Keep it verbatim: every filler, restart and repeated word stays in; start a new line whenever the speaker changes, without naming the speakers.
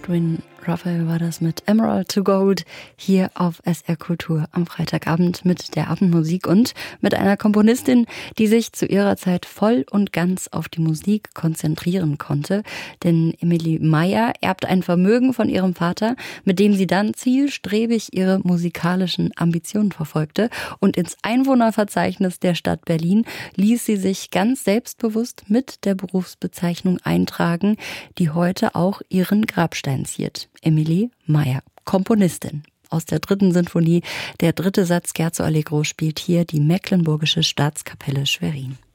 Edwin Raphael war das mit Emerald to Gold hier auf S R Kultur am Freitagabend mit der Abendmusik und mit einer Komponistin, die sich zu ihrer Zeit voll und ganz auf die Musik konzentrieren konnte. Denn Emilie Meier erbt ein Vermögen von ihrem Vater, mit dem sie dann zielstrebig ihre musikalischen Ambitionen verfolgte. Und ins Einwohnerverzeichnis der Stadt Berlin ließ sie sich ganz selbstbewusst mit der Berufsbezeichnung eintragen, die heute auch ihren Grabstein ziert. Emilie Meier, Komponistin. Aus der dritten Sinfonie, der dritte Satz Scherzo Allegro, spielt hier die Mecklenburgische Staatskapelle Schwerin.